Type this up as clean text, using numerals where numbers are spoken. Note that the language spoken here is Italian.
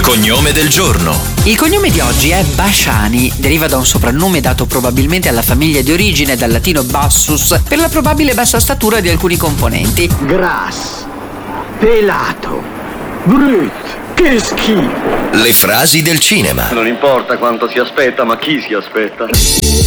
Cognome del giorno. Il cognome di oggi è Basciani, deriva da un soprannome dato probabilmente alla famiglia di origine dal latino bassus per la probabile bassa statura di alcuni componenti. Gras, pelato, brut, che schifo. Le frasi del cinema. Non importa quanto si aspetta, ma chi si aspetta.